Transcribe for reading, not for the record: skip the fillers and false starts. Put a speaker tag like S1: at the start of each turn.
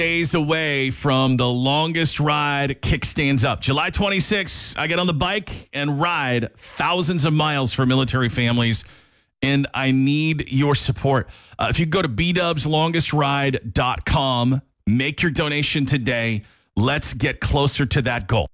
S1: Days away from the longest ride Kickstands Up. July 26th, I get on the bike and ride thousands of miles for military families, and I need your support. If you go to bdubslongestride.com, make your donation today. Let's get closer to that goal.